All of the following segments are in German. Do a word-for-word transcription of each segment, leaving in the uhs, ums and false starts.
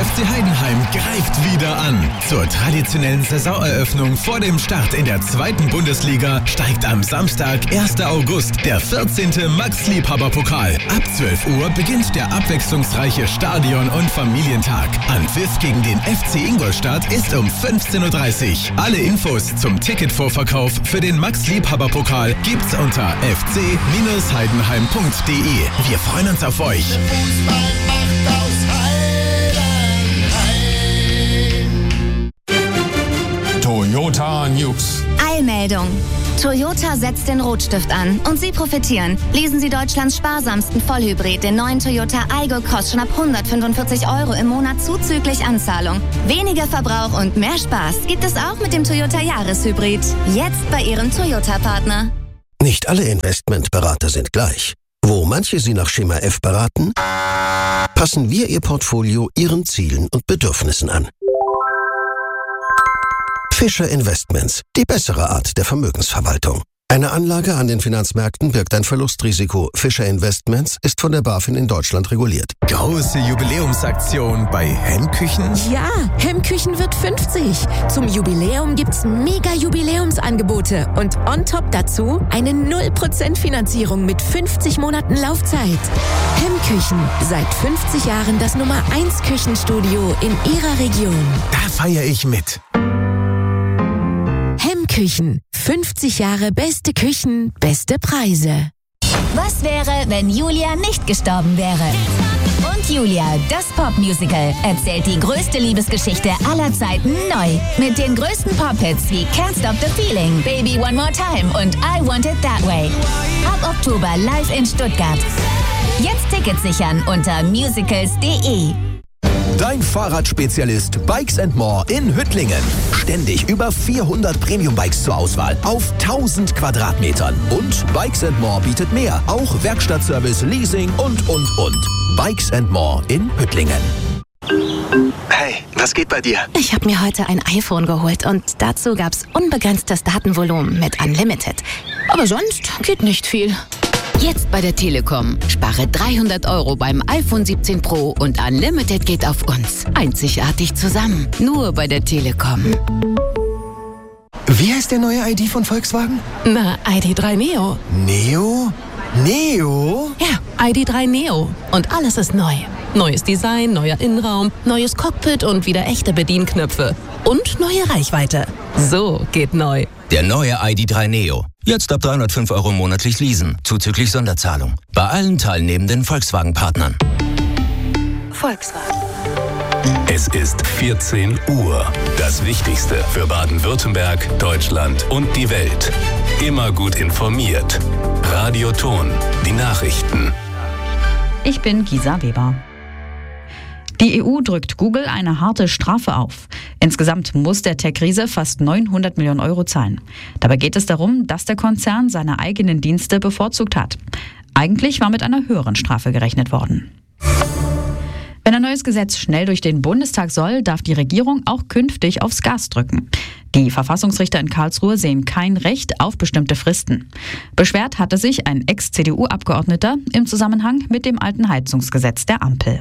F C Heidenheim greift wieder an. Zur traditionellen Saisoneröffnung vor dem Start in der zweiten Bundesliga steigt am Samstag, ersten August, der vierzehnte Max-Liebhaber-Pokal. Ab zwölf Uhr beginnt der abwechslungsreiche Stadion- und Familientag. Anpfiff gegen den F C Ingolstadt ist um fünfzehn Uhr dreißig. Alle Infos zum Ticketvorverkauf für den Max-Liebhaber-Pokal gibt's unter f c Bindestrich heidenheim punkt d e. Wir freuen uns auf euch. Toyota News. Eilmeldung. Toyota setzt den Rotstift an und Sie profitieren. Lesen Sie Deutschlands sparsamsten Vollhybrid, den neuen Toyota Aygo Cross, schon ab hundertfünfundvierzig Euro im Monat zuzüglich Anzahlung. Weniger Verbrauch und mehr Spaß gibt es auch mit dem Toyota Jahreshybrid. Jetzt bei Ihrem Toyota-Partner. Nicht alle Investmentberater sind gleich. Wo manche Sie nach Schema F beraten, passen wir Ihr Portfolio Ihren Zielen und Bedürfnissen an. Fischer Investments, die bessere Art der Vermögensverwaltung. Eine Anlage an den Finanzmärkten birgt ein Verlustrisiko. Fischer Investments ist von der BaFin in Deutschland reguliert. Große Jubiläumsaktion bei Hemmküchen? Ja, Hemmküchen wird fünfzig. Zum Jubiläum gibt's mega Jubiläumsangebote. Und on top dazu eine null Prozent Finanzierung mit fünfzig Monaten Laufzeit. Hemmküchen, seit fünfzig Jahren das Nummer eins Küchenstudio in Ihrer Region. Da feiere ich mit. Hemmküchen. fünfzig Jahre beste Küchen, beste Preise. Was wäre, wenn Julia nicht gestorben wäre? Und Julia, das Popmusical, erzählt die größte Liebesgeschichte aller Zeiten neu. Mit den größten Pop-Hits wie Can't Stop the Feeling, Baby One More Time und I Want It That Way. Ab Oktober live in Stuttgart. Jetzt Tickets sichern unter musicals punkt de. Dein Fahrradspezialist Bikes and More in Hüttlingen. Ständig über vierhundert Premium-Bikes zur Auswahl auf tausend Quadratmetern. Und Bikes and More bietet mehr. Auch Werkstattservice, Leasing und, und, und. Bikes and More in Hüttlingen. Hey, was geht bei dir? Ich habe mir heute ein iPhone geholt und dazu gab's unbegrenztes Datenvolumen mit Unlimited. Aber sonst geht nicht viel. Jetzt bei der Telekom. Spare dreihundert Euro beim iPhone siebzehn Pro und Unlimited geht auf uns. Einzigartig zusammen. Nur bei der Telekom. Wie heißt der neue I D von Volkswagen? Na, I D drei Neo. Neo? Neo? Ja, I D drei Neo. Und alles ist neu. Neues Design, neuer Innenraum, neues Cockpit und wieder echte Bedienknöpfe. Und neue Reichweite. So geht neu. Der neue I D drei Neo. Jetzt ab dreihundertfünf Euro monatlich leasen, zuzüglich Sonderzahlung. Bei allen teilnehmenden Volkswagen-Partnern. Volkswagen. Es ist vierzehn Uhr. Das Wichtigste für Baden-Württemberg, Deutschland und die Welt. Immer gut informiert. Radio Ton, die Nachrichten. Ich bin Gisa Weber. Die E U drückt Google eine harte Strafe auf. Insgesamt muss der Tech-Riese fast neunhundert Millionen Euro zahlen. Dabei geht es darum, dass der Konzern seine eigenen Dienste bevorzugt hat. Eigentlich war mit einer höheren Strafe gerechnet worden. Wenn ein neues Gesetz schnell durch den Bundestag soll, darf die Regierung auch künftig aufs Gas drücken. Die Verfassungsrichter in Karlsruhe sehen kein Recht auf bestimmte Fristen. Beschwert hatte sich ein Ex-C D U-Abgeordneter im Zusammenhang mit dem alten Heizungsgesetz der Ampel.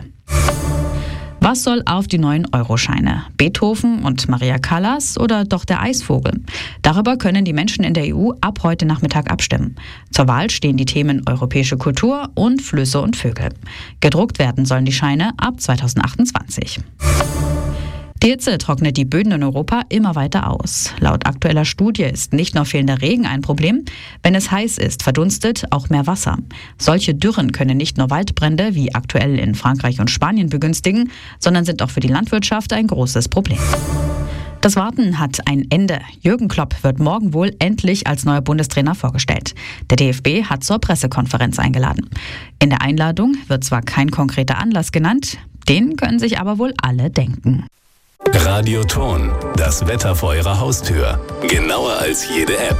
Was soll auf die neuen Euroscheine? Beethoven und Maria Callas oder doch der Eisvogel? Darüber können die Menschen in der E U ab heute Nachmittag abstimmen. Zur Wahl stehen die Themen europäische Kultur und Flüsse und Vögel. Gedruckt werden sollen die Scheine ab zweitausendachtundzwanzig. Die Hitze trocknet die Böden in Europa immer weiter aus. Laut aktueller Studie ist nicht nur fehlender Regen ein Problem. Wenn es heiß ist, verdunstet auch mehr Wasser. Solche Dürren können nicht nur Waldbrände wie aktuell in Frankreich und Spanien begünstigen, sondern sind auch für die Landwirtschaft ein großes Problem. Das Warten hat ein Ende. Jürgen Klopp wird morgen wohl endlich als neuer Bundestrainer vorgestellt. Der D F B hat zur Pressekonferenz eingeladen. In der Einladung wird zwar kein konkreter Anlass genannt, den können sich aber wohl alle denken. Radio Ton, das Wetter vor Ihrer Haustür. Genauer als jede App.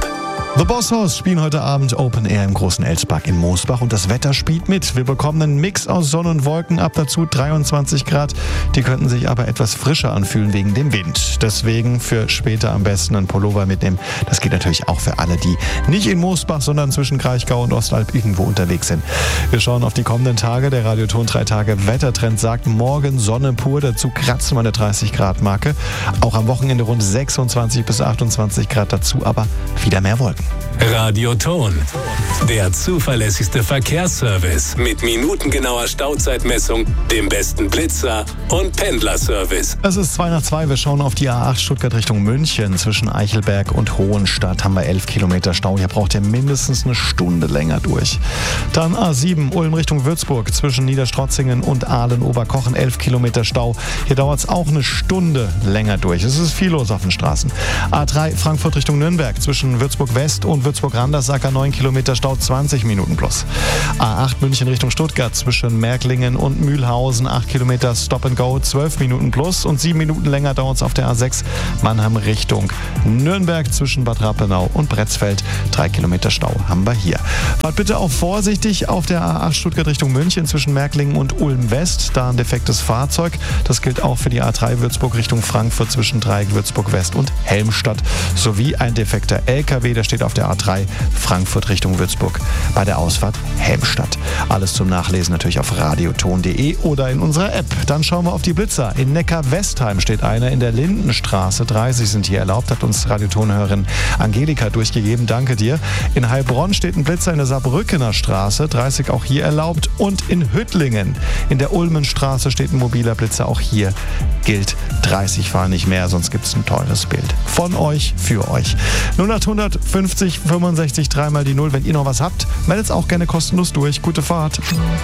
The Boss House spielen heute Abend Open Air im Großen Elsbach in Moosbach und das Wetter spielt mit. Wir bekommen einen Mix aus Sonne und Wolken, ab dazu dreiundzwanzig Grad. Die könnten sich aber etwas frischer anfühlen wegen dem Wind. Deswegen für später am besten einen Pullover mitnehmen. Das geht natürlich auch für alle, die nicht in Moosbach, sondern zwischen Kraichgau und Ostalb irgendwo unterwegs sind. Wir schauen auf die kommenden Tage. Der Radioton drei Tage Wettertrend sagt morgen Sonne pur, dazu kratzen wir eine dreißig Grad Marke. Auch am Wochenende rund sechsundzwanzig bis achtundzwanzig Grad, dazu aber wieder mehr Wolken. Radioton, der zuverlässigste Verkehrsservice mit minutengenauer Stauzeitmessung, dem besten Blitzer und Pendlerservice. Es ist zwei nach zwei, wir schauen auf die A acht Stuttgart Richtung München. Zwischen Eichelberg und Hohenstadt haben wir elf Kilometer Stau. Hier braucht ihr mindestens eine Stunde länger durch. Dann A sieben Ulm Richtung Würzburg. Zwischen Niederstrotzingen und Aalen-Oberkochen elf Kilometer Stau. Hier dauert es auch eine Stunde länger durch. Es ist viel los auf den Straßen. A drei Frankfurt Richtung Nürnberg. Zwischen Würzburg West und Würzburg-Randersacker neun Kilometer Stau, zwanzig Minuten plus. A acht München Richtung Stuttgart. Zwischen Märklingen und Mühlhausen acht Kilometer Stop and Go, zwölf Minuten plus. Und sieben Minuten länger dauert es auf der A sechs Mannheim Richtung Nürnberg. Zwischen Bad Rappenau und Bretzfeld drei Kilometer Stau haben wir hier. Fahrt bitte auch vorsichtig auf der A acht Stuttgart Richtung München zwischen Märklingen und Ulm West. Da ein defektes Fahrzeug. Das gilt auch für die A drei Würzburg Richtung Frankfurt zwischen Dreieck Würzburg West und Helmstadt. Sowie ein defekter L K W, der steht auf der A drei Frankfurt Richtung Würzburg bei der Ausfahrt Helmstadt. Alles zum Nachlesen natürlich auf radioton punkt de oder in unserer App. Dann schauen wir auf die Blitzer. In Neckar-Westheim steht einer, in der Lindenstraße. dreißig sind hier erlaubt, hat uns Radiotonhörerin Angelika durchgegeben. Danke dir. In Heilbronn steht ein Blitzer in der Saarbrückener Straße. dreißig auch hier erlaubt. Und in Hüttlingen in der Ulmenstraße steht ein mobiler Blitzer. Auch hier gilt dreißig fahren nicht mehr, sonst gibt es ein teures Bild. Von euch, für euch. null acht fünfzig fünfundsechzig dreimal die Null. Wenn ihr noch was habt, meldet es auch gerne kostenlos durch. Gute Fahrt.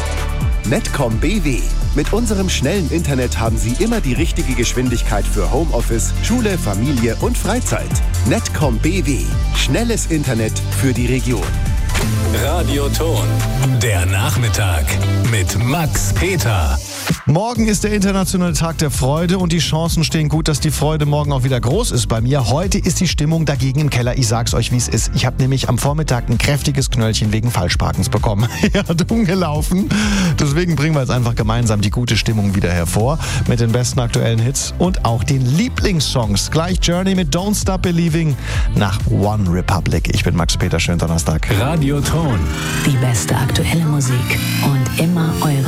Netcom B W. Mit unserem schnellen Internet haben Sie immer die richtige Geschwindigkeit für Homeoffice, Schule, Familie und Freizeit. Netcom B W. Schnelles Internet für die Region. Radioton, der Nachmittag mit Max Peter. Morgen ist der internationale Tag der Freude und die Chancen stehen gut, dass die Freude morgen auch wieder groß ist bei mir. Heute ist die Stimmung dagegen im Keller. Ich sag's euch, wie es ist. Ich habe nämlich am Vormittag ein kräftiges Knöllchen wegen Falschparkens bekommen. Ja, dumm gelaufen. Deswegen bringen wir jetzt einfach gemeinsam die gute Stimmung wieder hervor mit den besten aktuellen Hits und auch den Lieblingssongs. Gleich Journey mit Don't Stop Believing nach One Republic. Ich bin Max Peter, schönen Donnerstag. Radioton. Die beste aktuelle Musik und immer eure